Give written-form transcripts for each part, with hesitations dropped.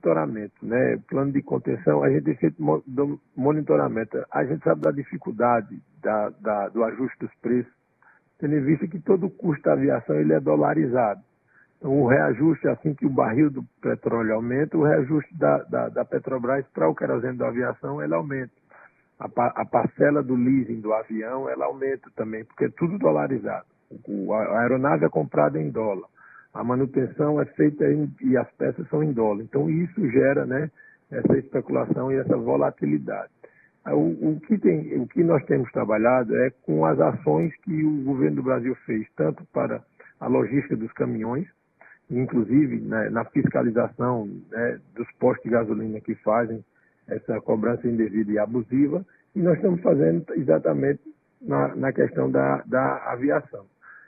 monitoramento, né? Plano de contenção, a gente tem feito monitoramento. A gente sabe da dificuldade do ajuste dos preços, tendo em vista que todo o custo da aviação ele é dolarizado. Então, o reajuste, assim que o barril do petróleo aumenta, o reajuste da Petrobras para o querosene da aviação, ele aumenta. A parcela do leasing do avião, ela aumenta também, porque é tudo dolarizado. A aeronave é comprada em dólar. A manutenção é feita e as peças são em dólar. Então, isso gera, né, essa especulação e essa volatilidade. O que nós temos trabalhado é com as ações que o governo do Brasil fez, tanto para a logística dos caminhões, inclusive, né, na fiscalização, né, dos postos de gasolina que fazem essa cobrança indevida e abusiva, e nós estamos fazendo exatamente na questão da aviação.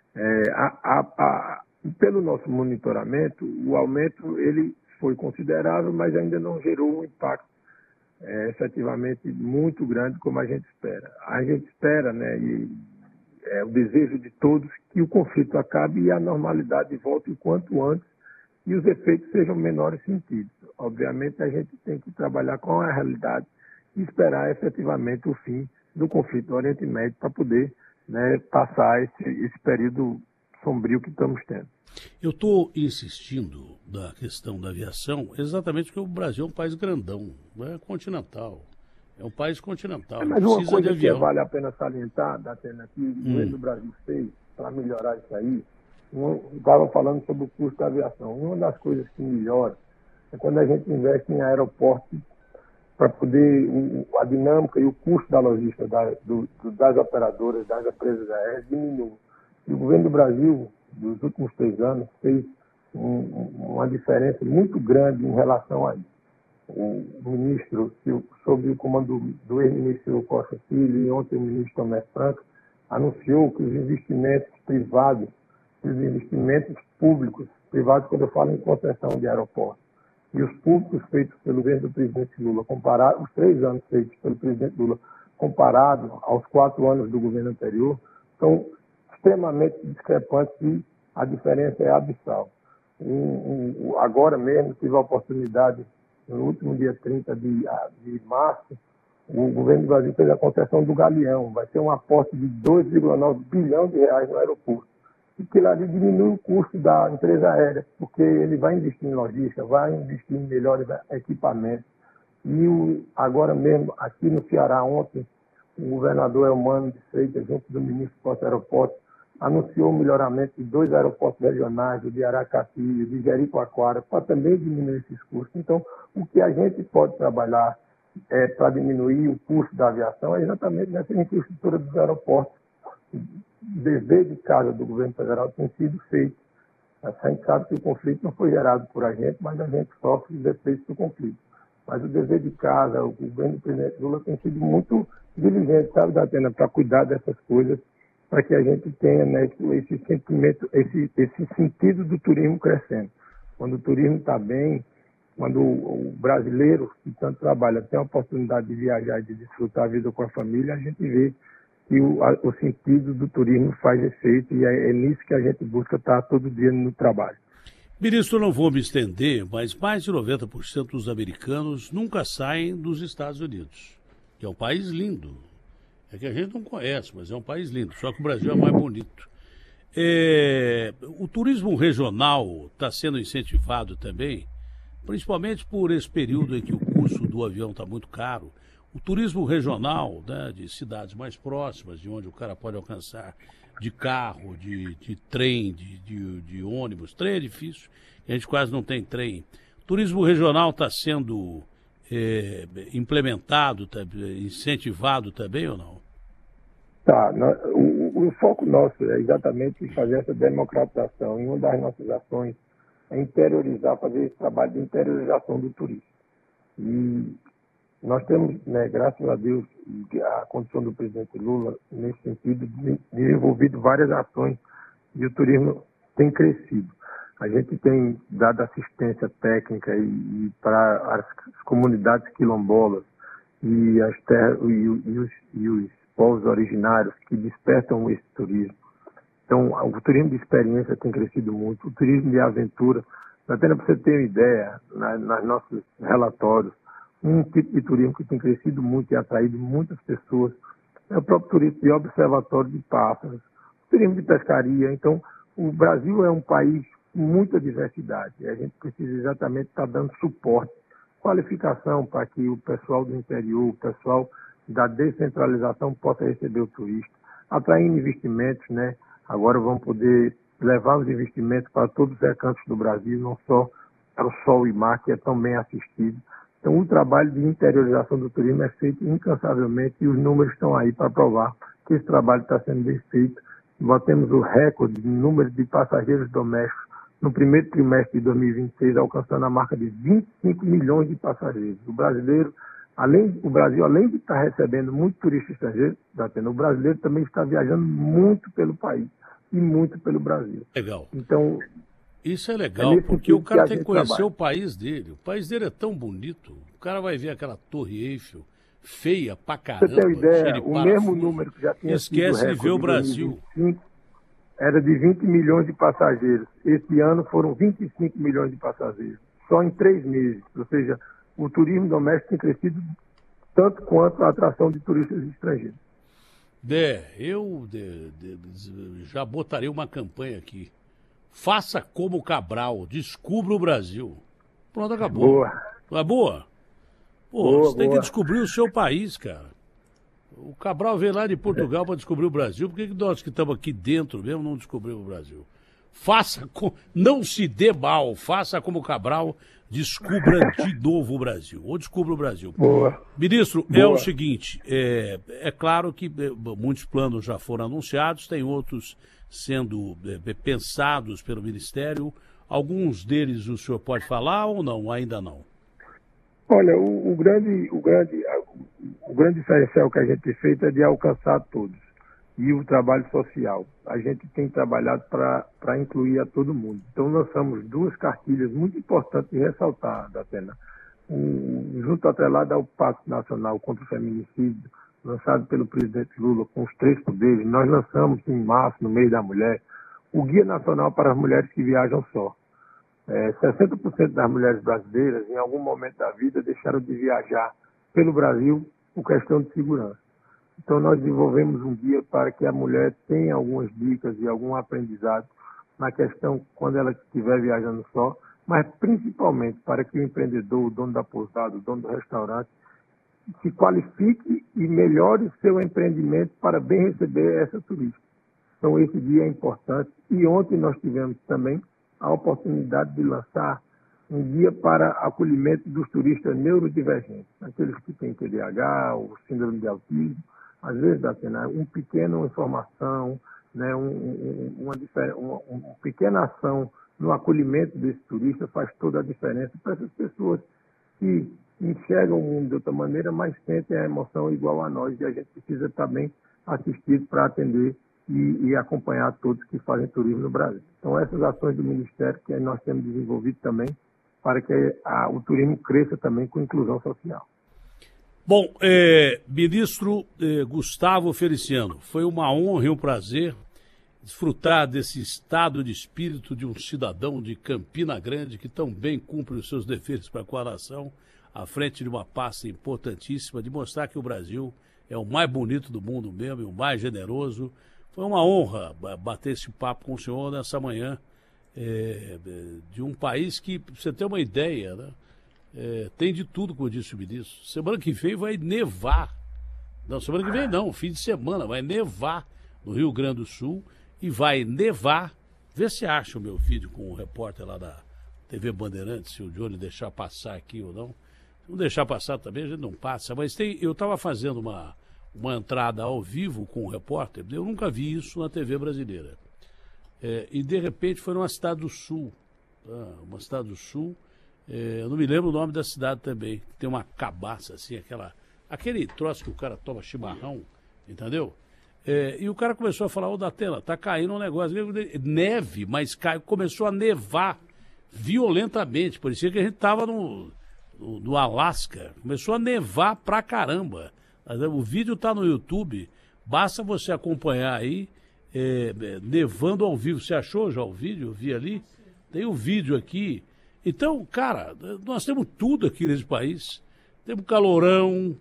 Pelo nosso monitoramento, o aumento ele foi considerável, mas ainda não gerou um impacto efetivamente muito grande como a gente espera. A gente espera, né, e é o desejo de todos, que o conflito acabe e a normalidade volte o quanto antes e os efeitos sejam menores sentidos. Obviamente, a gente tem que trabalhar com a realidade e esperar efetivamente o fim do conflito no Oriente Médio para poder, né, passar esse período sombrio que estamos tendo. Eu estou insistindo na questão da aviação exatamente porque o Brasil é um país grandão, é continental. É um país continental. Mas uma precisa coisa de avião. que vale a pena salientar, Datena, que o governo do Brasil fez para melhorar isso aí, estava falando sobre o custo da aviação. Uma das coisas que melhora é quando a gente investe em aeroportos para poder a dinâmica e o custo da logística das operadoras, das empresas aéreas diminuir. E o governo do Brasil, nos últimos 3 anos, fez uma diferença muito grande em relação a isso. O ministro, sob o comando do ex-ministro Costa Filho, e ontem o ministro Tomé Franco, anunciou que os investimentos privados, os investimentos públicos, privados quando eu falo em concessão de aeroportos, e os públicos feitos pelo governo do presidente Lula, os 3 anos feitos pelo presidente Lula, comparado aos 4 anos do governo anterior, são extremamente discrepantes e a diferença é abissal. Agora mesmo tive a oportunidade, no último dia 30 de março, o governo do Brasil fez a concessão do Galeão. Vai ser um aporte de 2,9 bilhões de reais no aeroporto. E que lá diminui o custo da empresa aérea, porque ele vai investir em logística, vai investir em melhores equipamentos. E agora mesmo, aqui no Ceará, ontem, o governador Elmano de Freitas, junto do ministro Costa Aeroportos, anunciou o melhoramento de 2 aeroportos regionais, o de Aracati e o de Jericoacoara, para também diminuir esses custos. Então, o que a gente pode trabalhar para diminuir o custo da aviação é exatamente nessa infraestrutura dos aeroportos. O dever de casa do governo federal tem sido feito. A gente sabe que o conflito não foi gerado por a gente, mas a gente sofre os efeitos do conflito. Mas o dever de casa, o governo do presidente Lula tem sido muito diligente, sabe, Datena, para cuidar dessas coisas, para que a gente tenha, né, esse sentimento, esse sentido do turismo crescendo. Quando o turismo está bem, quando o brasileiro que tanto trabalha tem a oportunidade de viajar e de desfrutar a vida com a família, a gente vê que o sentido do turismo faz efeito e é nisso que a gente busca estar todo dia no trabalho. Ministro, não vou me estender, mas mais de 90% dos americanos nunca saem dos Estados Unidos, que é um país lindo. É que a gente não conhece, mas é um país lindo, só que o Brasil é mais bonito. O turismo regional está sendo incentivado também, principalmente por esse período em que o custo do avião está muito caro. O turismo regional, né, de cidades mais próximas, de onde o cara pode alcançar de carro, de trem, de ônibus. Trem é difícil, a gente quase não tem trem. O turismo regional está sendo implementado, incentivado também ou não? Tá, o foco nosso é exatamente fazer essa democratização. E uma das nossas ações é interiorizar, fazer esse trabalho de interiorização do turismo. E nós temos, né, graças a Deus, a condição do presidente Lula, nesse sentido, desenvolvido várias ações e o turismo tem crescido. A gente tem dado assistência técnica e para as comunidades quilombolas e as terras e os povos originários que despertam esse turismo. Então, o turismo de experiência tem crescido muito, o turismo de aventura Até para você ter uma ideia, nos nossos relatórios, um tipo de turismo que tem crescido muito e atraído muitas pessoas é o próprio turismo de observatório de pássaros, turismo de pescaria. Então, o Brasil é um país com muita diversidade. A gente precisa exatamente estar dando suporte, qualificação para que o pessoal do interior, o pessoal da descentralização possa receber o turista, atraindo investimentos, né? Agora vão poder levar os investimentos para todos os recantos do Brasil, não só para o sol e mar, que é tão bem assistido. Então, o trabalho de interiorização do turismo é feito incansavelmente e os números estão aí para provar que esse trabalho está sendo bem feito. Nós temos o recorde de número de passageiros domésticos no primeiro trimestre de 2026, alcançando a marca de 25 milhões de passageiros. O Brasil, além de estar recebendo muito turista estrangeiro, o brasileiro também está viajando muito pelo país e muito pelo Brasil. Legal. Então, isso é legal, porque o cara tem que conhecer trabalha. o país dele. O país dele é tão bonito. O cara vai ver aquela Torre Eiffel, feia pra caramba. Você tem uma ideia, o mesmo parafuso. número que já tinha Esquece sido de ver o Brasil. 2025, era de 20 milhões de passageiros. Esse ano foram 25 milhões de passageiros, só em 3 meses. Ou seja, o turismo doméstico tem crescido tanto quanto a atração de turistas estrangeiros. Eu já botarei uma campanha aqui. Faça como o Cabral, descubra o Brasil. Pronto, acabou. Boa. Não é boa? Pô, Boa, você tem que boa. descobrir o seu país, cara. O Cabral veio lá de Portugal para descobrir o Brasil. Por que nós que estamos aqui dentro mesmo não descobrimos o Brasil? Não se dê mal, faça como o Cabral, descubra de novo o Brasil. Ou descubra o Brasil. Boa. Ministro, Boa. é o seguinte, é claro que muitos planos já foram anunciados, tem outros sendo pensados pelo Ministério. Alguns deles o senhor pode falar ou não? Ainda não? Olha, o grande diferencial que a gente tem feito é de alcançar todos. E o trabalho social. A gente tem trabalhado para incluir a todo mundo. Então, lançamos 2 cartilhas muito importantes de ressaltar, Datena. Junto atrelado ao Pacto Nacional contra o Feminicídio, lançado pelo presidente Lula com os 3 poderes, nós lançamos em março, no mês da mulher, o Guia Nacional para as Mulheres que Viajam Só. 60% das mulheres brasileiras, em algum momento da vida, deixaram de viajar pelo Brasil por questão de segurança. Então, nós desenvolvemos um guia para que a mulher tenha algumas dicas e algum aprendizado na questão quando ela estiver viajando só, mas principalmente para que o empreendedor, o dono da pousada, o dono do restaurante, se qualifique e melhore seu empreendimento para bem receber essa turista. Então, esse dia é importante. E ontem nós tivemos também a oportunidade de lançar um guia para acolhimento dos turistas neurodivergentes, aqueles que têm TDAH, ou síndrome de autismo. Às vezes, uma pequena informação, né, uma pequena ação no acolhimento desse turista faz toda a diferença para essas pessoas que enxergam o mundo de outra maneira, mas sentem a emoção igual a nós, e a gente precisa estar bem assistido para atender e acompanhar todos que fazem turismo no Brasil. Então, essas ações do Ministério que nós temos desenvolvido também para que o turismo cresça também com inclusão social. Bom, ministro Gustavo Feliciano, foi uma honra e um prazer desfrutar desse estado de espírito de um cidadão de Campina Grande que tão bem cumpre os seus deveres para com a nação, à frente de uma pasta importantíssima, de mostrar que o Brasil é o mais bonito do mundo mesmo e o mais generoso. Foi uma honra bater esse papo com o senhor nessa manhã de um país que, pra você ter uma ideia, né? Tem de tudo, como disse o ministro. Semana que vem vai nevar. Não, semana que vem não, fim de semana, vai nevar no Rio Grande do Sul e vai nevar. Vê se acha o meu vídeo com o repórter lá da TV Bandeirantes, se o Johnny deixar passar aqui ou não. Se não deixar passar também, a gente não passa. Mas eu estava fazendo uma entrada ao vivo com o repórter, eu nunca vi isso na TV brasileira. E de repente foi numa cidade do Sul. Uma cidade do Sul. Eu não me lembro o nome da cidade também. Tem uma cabaça, assim, aquele troço que o cara toma chimarrão, entendeu? E o cara começou a falar, ô Datena, tá caindo um negócio. Neve, mas começou a nevar violentamente. Parecia que a gente tava no Alasca. Começou a nevar pra caramba. O vídeo tá no YouTube, basta você acompanhar aí, nevando ao vivo. Você achou já o vídeo? Eu vi ali. Tem um vídeo aqui. Então, cara, nós temos tudo aqui nesse país. Temos calorão,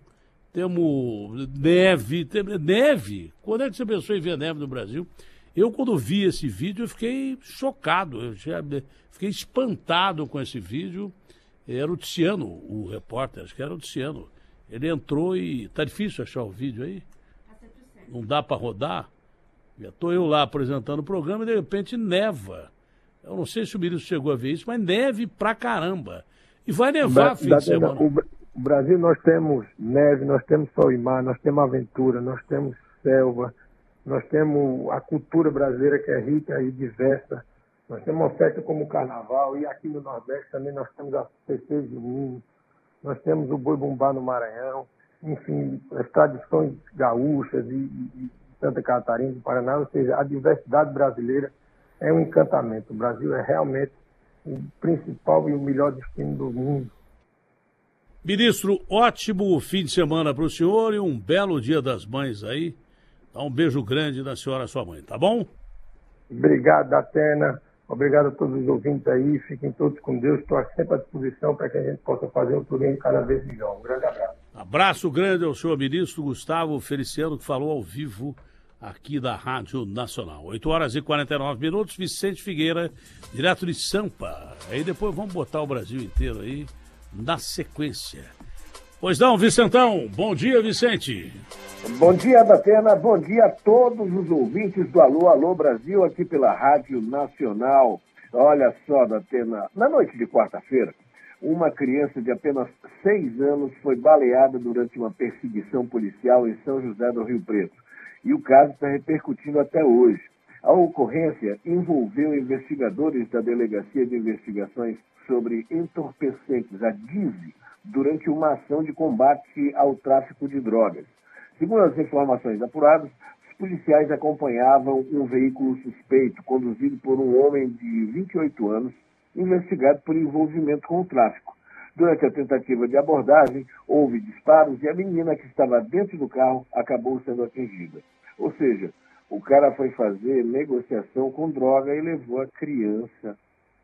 temos neve, neve. Quando é que você pensou em ver neve no Brasil? Eu, quando vi esse vídeo, eu fiquei chocado, fiquei espantado com esse vídeo. Era o Tiziano, o repórter, acho que era o Tiziano. Ele entrou e... Tá difícil achar o vídeo aí? Não dá para rodar? Já estou eu lá apresentando o programa e de repente neva. Eu não sei se o ministro chegou a ver isso, mas neve pra caramba. E vai nevar fim de semana. O Brasil, nós temos neve, nós temos sol e mar, nós temos aventura, nós temos selva, nós temos a cultura brasileira que é rica e diversa. Nós temos uma festa como o Carnaval, e aqui no Nordeste também nós temos a festeira junina, nós temos o Boi Bumbá no Maranhão, enfim, as tradições gaúchas e Santa Catarina, do Paraná, ou seja, a diversidade brasileira é um encantamento. O Brasil é realmente o principal e o melhor destino do mundo. Ministro, ótimo fim de semana para o senhor e um belo Dia das Mães aí. Dá um beijo grande da senhora, sua mãe, tá bom? Obrigado, Datena. Obrigado a todos os ouvintes aí. Fiquem todos com Deus. Estou sempre à disposição para que a gente possa fazer um programa cada vez melhor. Um grande abraço. Abraço grande ao senhor ministro Gustavo Feliciano, que falou ao vivo aqui da Rádio Nacional. 8h49, Vicente Figueira, direto de Sampa. Aí depois vamos botar o Brasil inteiro aí na sequência. Pois não, Vicentão. Bom dia, Vicente. Bom dia, Datena. Bom dia a todos os ouvintes do Alô, Alô Brasil, aqui pela Rádio Nacional. Olha só, Datena, na noite de quarta-feira, uma criança de apenas 6 anos foi baleada durante uma perseguição policial em São José do Rio Preto. E o caso está repercutindo até hoje. A ocorrência envolveu investigadores da Delegacia de Investigações sobre Entorpecentes, a DIVE, durante uma ação de combate ao tráfico de drogas. Segundo as informações apuradas, os policiais acompanhavam um veículo suspeito, conduzido por um homem de 28 anos, investigado por envolvimento com o tráfico. Durante a tentativa de abordagem, houve disparos e a menina que estava dentro do carro acabou sendo atingida. Ou seja, o cara foi fazer negociação com droga e levou a criança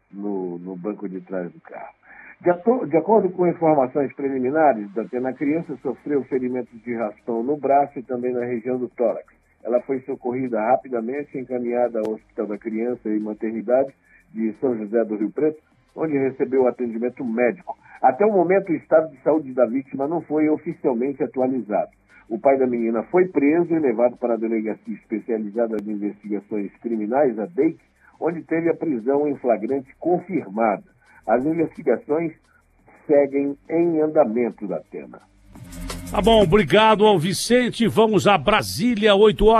no banco de trás do carro. De acordo com informações preliminares, a criança sofreu ferimentos de raspão no braço e também na região do tórax. Ela foi socorrida rapidamente e encaminhada ao Hospital da Criança e Maternidade de São José do Rio Preto, onde recebeu atendimento médico. Até o momento, o estado de saúde da vítima não foi oficialmente atualizado. O pai da menina foi preso e levado para a Delegacia Especializada de Investigações Criminais, a DEIC, onde teve a prisão em flagrante confirmada. As investigações seguem em andamento, Datena. Tá bom, obrigado ao Vicente. Vamos a Brasília,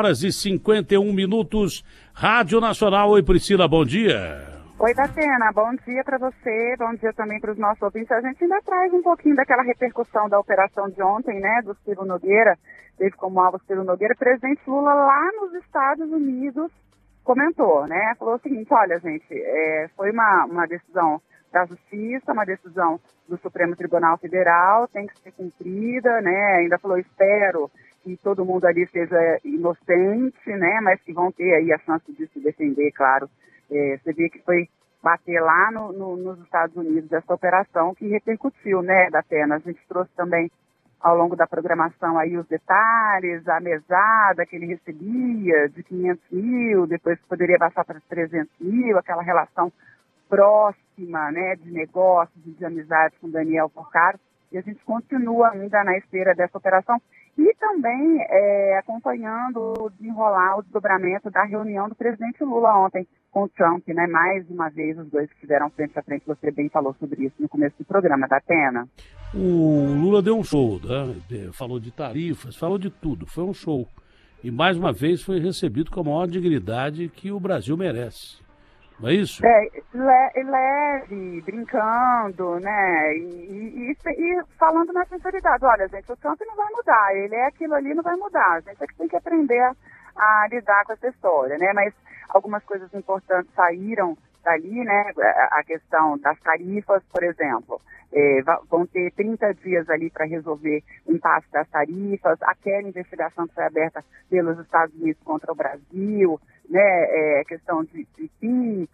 8h51. Rádio Nacional. Oi, Priscila, bom dia. Oi, Datena, bom dia para você, bom dia também para os nossos ouvintes. A gente ainda traz um pouquinho daquela repercussão da operação de ontem, né, do Ciro Nogueira, teve como alvo o Ciro Nogueira. O presidente Lula lá nos Estados Unidos comentou, né, falou o seguinte: olha, gente, foi uma decisão da Justiça, uma decisão do Supremo Tribunal Federal, tem que ser cumprida, né, ainda falou, espero que todo mundo ali seja inocente, né, mas que vão ter aí a chance de se defender, claro. Você vê que foi bater lá nos Estados Unidos essa operação que repercutiu, né, Datena? A gente trouxe também ao longo da programação aí os detalhes, a mesada que ele recebia de 500 mil, depois poderia baixar para 300 mil, aquela relação próxima, né, de negócios e de amizade com Daniel Porcaro. E a gente continua ainda na esteira dessa operação e também acompanhando o desenrolar, o desdobramento da reunião do presidente Lula ontem com o Trump, né? Mais uma vez os dois estiveram frente a frente, você bem falou sobre isso no começo do programa, Datena. O Lula deu um show, né? Falou de tarifas, falou de tudo, foi um show. E mais uma vez foi recebido com a maior dignidade que o Brasil merece. Não é isso? Leve, brincando, né? E falando na sinceridade, olha, gente, o Trump não vai mudar, ele é aquilo ali, não vai mudar. A gente é que tem que aprender a lidar com essa história, né? Mas algumas coisas importantes saíram dali, né? A questão das tarifas, por exemplo. Vão ter 30 dias ali para resolver o impasse das tarifas, aquela investigação que foi aberta pelos Estados Unidos contra o Brasil, né? Questão de PIX,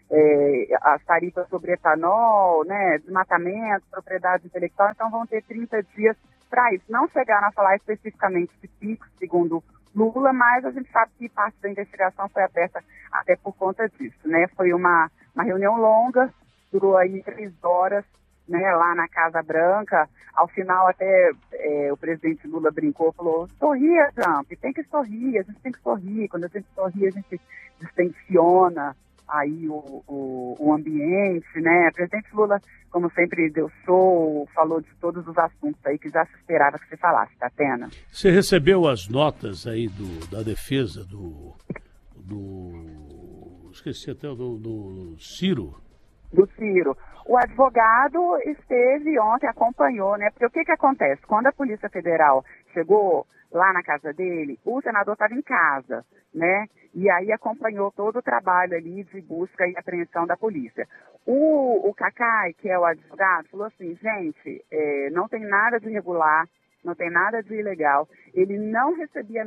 as tarifas sobre etanol, né, desmatamento, propriedade intelectual, então vão ter 30 dias para isso. Não chegaram a falar especificamente de picos, segundo Lula, mas a gente sabe que parte da investigação foi aberta até por conta disso, né? Foi uma reunião longa, durou aí 3 horas, né, lá na Casa Branca. Ao final até o presidente Lula brincou, falou: sorria, Trump, tem que sorrir, a gente tem que sorrir, quando a gente sorri a gente distensiona aí o ambiente, né? O presidente Lula, como sempre, deu show, falou de todos os assuntos aí que já se esperava que você falasse, Datena. Você recebeu as notas aí da defesa esqueci até do Ciro? Do Ciro. O advogado esteve ontem, acompanhou, né? Porque o que acontece? Quando a Polícia Federal chegou lá na casa dele, o senador estava em casa, né? E aí acompanhou todo o trabalho ali de busca e apreensão da polícia. O Cacai, que é o advogado, falou assim: gente, não tem nada de irregular, não tem nada de ilegal. Ele não recebia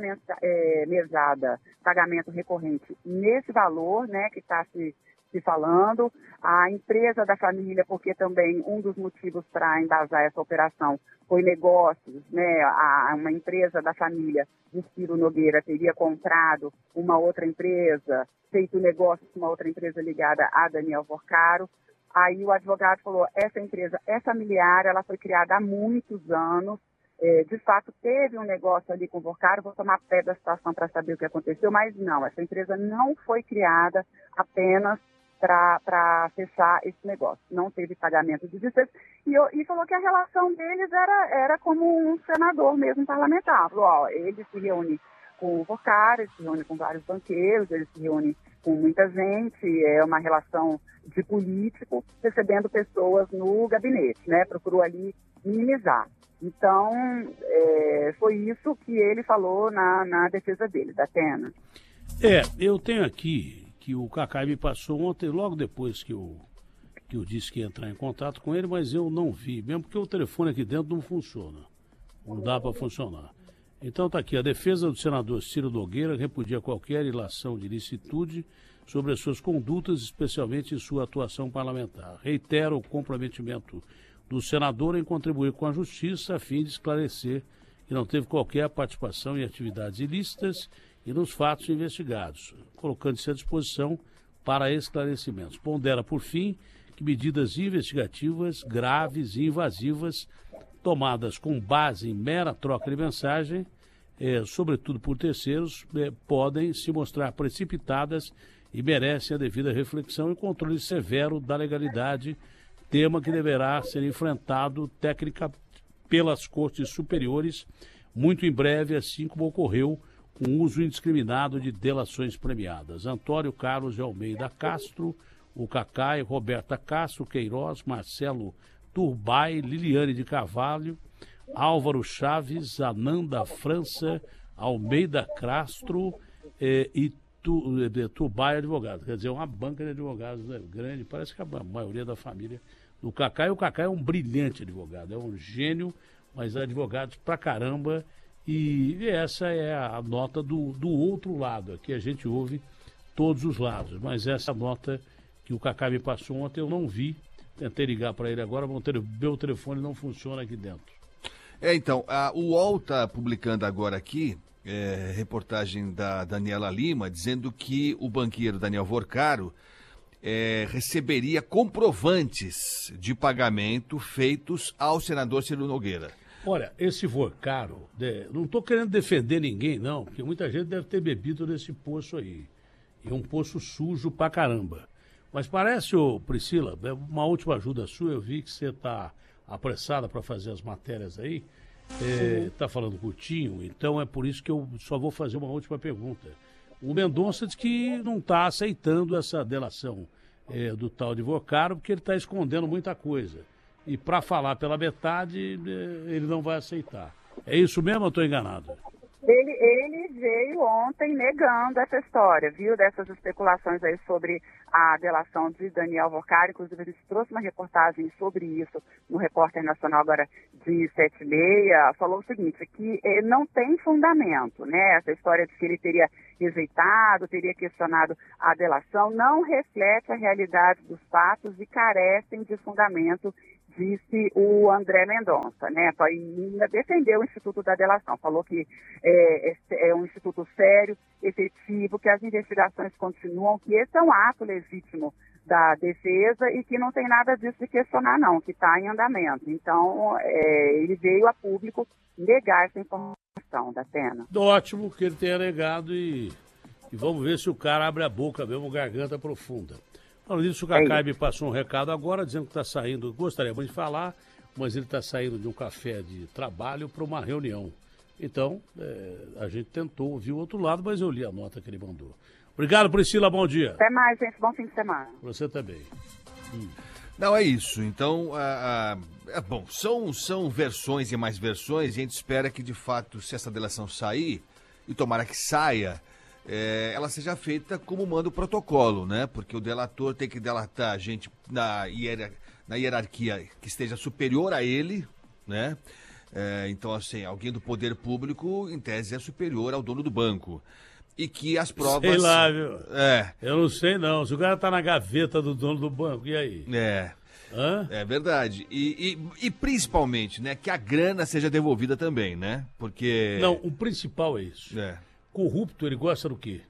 mesada, pagamento recorrente nesse valor, né, que está se falando. A empresa da família, porque também um dos motivos para embasar essa operação foi negócios, né? Uma empresa da família de Ciro Nogueira teria comprado uma outra empresa, feito negócio com uma outra empresa ligada a Daniel Vorcaro. Aí o advogado falou: essa empresa é familiar, ela foi criada há muitos anos, de fato teve um negócio ali com o Vorcaro, vou tomar pé da situação para saber o que aconteceu, mas não, essa empresa não foi criada apenas para fechar esse negócio. Não teve pagamento de despesas. E falou que a relação deles era como um senador mesmo parlamentar. Falou: ó, ele se reúne com o Vorcaro, ele se reúne com vários banqueiros, ele se reúne com muita gente, é uma relação de político, recebendo pessoas no gabinete, né? Procurou ali minimizar. Então, foi isso que ele falou na defesa dele, Datena. Eu tenho aqui que o Cacai me passou ontem, logo depois que eu disse que ia entrar em contato com ele, mas eu não vi, mesmo porque o telefone aqui dentro não funciona, não dá para funcionar. Então está aqui: a defesa do senador Ciro Nogueira repudia qualquer ilação de ilicitude sobre as suas condutas, especialmente em sua atuação parlamentar. Reitera o comprometimento do senador em contribuir com a justiça a fim de esclarecer que não teve qualquer participação em atividades ilícitas e nos fatos investigados, colocando-se à disposição para esclarecimentos. Pondera, por fim, que medidas investigativas graves e invasivas, tomadas com base em mera troca de mensagem, sobretudo por terceiros, podem se mostrar precipitadas e merecem a devida reflexão e controle severo da legalidade, tema que deverá ser enfrentado técnica pelas cortes superiores muito em breve, assim como ocorreu com o uso indiscriminado de delações premiadas. Antônio Carlos de Almeida Castro, o Cacai, Roberta Castro, Queiroz, Marcelo Turbay, Liliane de Carvalho, Álvaro Chaves, Ananda França, Almeida Castro e Turbay advogado. Quer dizer, uma banca de advogados, né, grande, parece que a maioria da família do Cacai. O Cacai é um brilhante advogado, é um gênio, mas advogados pra caramba. E essa é a nota do outro lado. Aqui a gente ouve todos os lados, mas essa nota que o Cacai me passou ontem eu não vi. Tentei ligar para ele agora, meu telefone não funciona aqui dentro. Então, o UOL está publicando agora aqui, reportagem da Daniela Lima, dizendo que o banqueiro Daniel Vorcaro receberia comprovantes de pagamento feitos ao senador Ciro Nogueira. Olha, esse Vorcaro, não estou querendo defender ninguém, não, porque muita gente deve ter bebido nesse poço aí. E é um poço sujo pra caramba. Mas parece, Priscila, uma última ajuda sua, eu vi que você está apressada para fazer as matérias aí, está falando curtinho, então é por isso que eu só vou fazer uma última pergunta. O Mendonça diz que não está aceitando essa delação do tal de Vorcaro, porque ele está escondendo muita coisa. E para falar pela metade, ele não vai aceitar. É isso mesmo ou estou enganado? Ele veio ontem negando essa história, viu, dessas especulações aí sobre a delação de Daniel Workari. Inclusive, ele trouxe uma reportagem sobre isso no Repórter Nacional agora de 7h30. Falou o seguinte, que não tem fundamento, né? Essa história de que ele teria rejeitado, teria questionado a delação, não reflete a realidade dos fatos e carecem de fundamento, disse o André Mendonça, né? E ainda defendeu o Instituto da Delação, falou que é um instituto sério, efetivo, que as investigações continuam, que esse é um ato legítimo da defesa e que não tem nada disso de questionar, não, que está em andamento. Então, ele veio a público negar essa informação da Atena. Ótimo que ele tenha negado e vamos ver se o cara abre a boca mesmo, garganta profunda. Falando disso, o Cacai me passou um recado agora, dizendo que está saindo, gostaríamos de falar, mas ele está saindo de um café de trabalho para uma reunião. Então, a gente tentou ouvir o outro lado, mas eu li a nota que ele mandou. Obrigado, Priscila, bom dia. Até mais, gente, bom fim de semana. Você também. Não, é isso. Então, bom, são versões e mais versões, a gente espera que, de fato, se essa delação sair, e tomara que saia, ela seja feita como manda o protocolo, né? Porque o delator tem que delatar a gente na hierarquia que esteja superior a ele, né? Então, assim, alguém do poder público, em tese, é superior ao dono do banco. E que as provas... Sei lá, viu? Eu não sei, não. Se o cara tá na gaveta do dono do banco, e aí? É verdade. E principalmente, né, que a grana seja devolvida também, né? Porque... Não, o principal é isso. Corrupto, ele gosta do quê?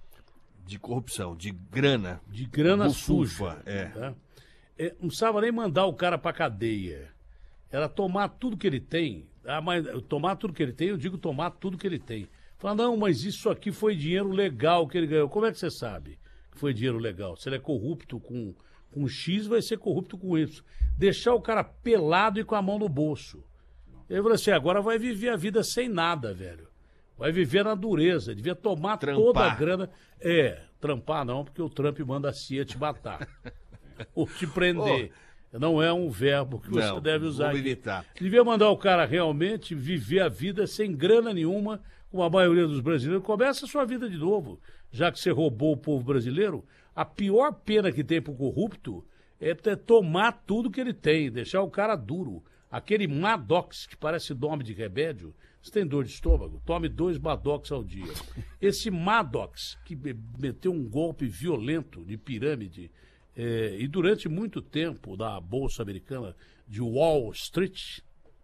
De corrupção, de grana. De grana suja. Tá? Não precisava nem mandar o cara pra cadeia. Era tomar tudo que ele tem. Mas tomar tudo que ele tem, eu digo tomar tudo que ele tem. Falar, não, mas isso aqui foi dinheiro legal que ele ganhou. Como é que você sabe que foi dinheiro legal? Se ele é corrupto com X, vai ser corrupto com Y. Deixar o cara pelado e com a mão no bolso. Eu falei assim, agora vai viver a vida sem nada, velho. Vai viver na dureza, devia tomar toda a grana. Trampar não, porque o Trump manda a CIA te matar. Ou te prender. Não é um verbo que você deve usar aqui. Devia mandar o cara realmente viver a vida sem grana nenhuma, como a maioria dos brasileiros. Começa a sua vida de novo. Já que você roubou o povo brasileiro, a pior pena que tem pro corrupto é tomar tudo que ele tem, deixar o cara duro. Aquele Madox, que parece nome de remédio, você tem dor de estômago? Tome 2 Madox ao dia. Esse Madox, que meteu um golpe violento de pirâmide, e durante muito tempo da Bolsa Americana de Wall Street,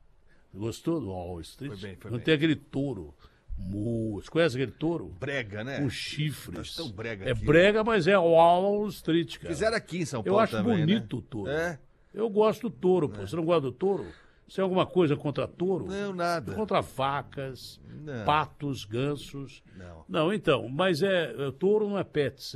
gostou do Wall Street? Foi bem. Não tem aquele touro. Você conhece aquele touro? Brega, né? Com chifres. Tão brega aqui. Brega, mas é Wall Street, cara. Fizeram aqui em São Paulo Eu acho também, bonito, né? o touro. Eu gosto do touro, pô. Você não gosta do touro? Você tem alguma coisa contra touro? Não, nada. Contra vacas, patos, gansos. Não, então, mas touro não é pets,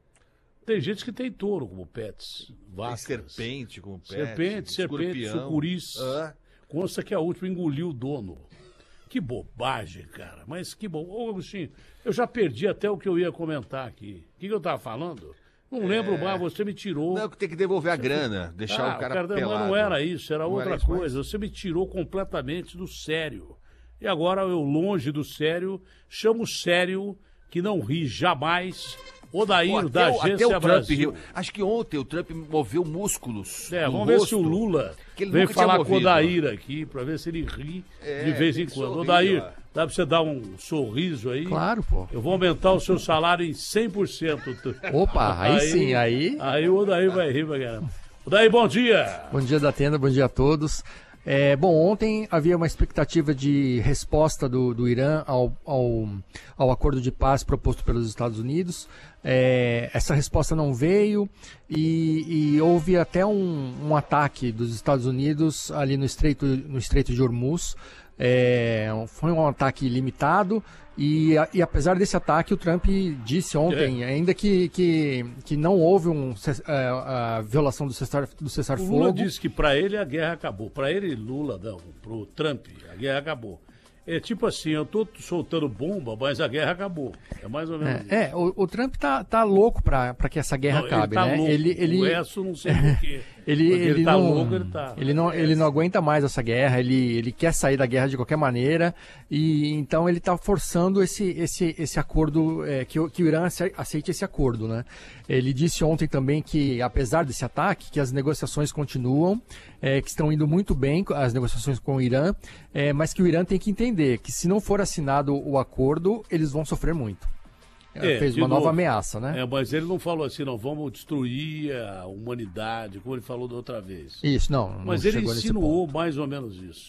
Tem gente que tem touro como pets, vacas. Tem serpente como pet. Serpente, sucuris. Consta que a última engoliu o dono. Que bobagem, cara. Mas que bom. Ô, Agostinho, eu já perdi até o que eu ia comentar aqui. O que eu tava falando? Não lembro mais, você me tirou. Não, que tem que devolver a grana, deixar o cara pelado. Mas não era isso, era outra coisa. Você me tirou completamente do sério. E agora eu, longe do sério, chamo sério, que não ri jamais, Odair, da Agência Brasil. Acho que ontem o Trump moveu músculos. Vamos ver se o Lula vem falar com o Odair aqui, pra ver se ele ri de vez em quando. Odair, dá pra você dar um sorriso aí? Claro, pô. Eu vou aumentar o seu salário em 100%. Opa, aí sim, aí... Aí o Odair vai rir, vai ganhar. Odair, bom dia! Bom dia, Datena, bom dia a todos. Bom, ontem havia uma expectativa de resposta do Irã ao acordo de paz proposto pelos Estados Unidos. Essa resposta não veio e houve até um ataque dos Estados Unidos ali no Estreito de Hormuz. Foi um ataque limitado e apesar desse ataque, o Trump disse ontem ainda que não houve a violação do cessar-fogo. O Lula disse que para ele a guerra acabou. Para ele, Lula, não. Para o Trump, a guerra acabou. É tipo assim, eu tô soltando bomba, mas a guerra acabou. É mais ou menos isso. O Trump tá louco para que essa guerra acabe, ele tá né? Louco. O resto não sei por quê. Ele tá louco, ele tá. Ele não aguenta mais essa guerra, ele quer sair da guerra de qualquer maneira, e então ele está forçando esse acordo, que o Irã aceite esse acordo, né? Ele disse ontem também que, apesar desse ataque, que as negociações continuam, que estão indo muito bem, as negociações com o Irã, mas que o Irã tem que entender que se não for assinado o acordo, eles vão sofrer muito. Fez uma nova ameaça, né? Mas ele não falou assim, não, vamos destruir a humanidade, como ele falou da outra vez. Isso, não. Mas ele insinuou mais ou menos isso.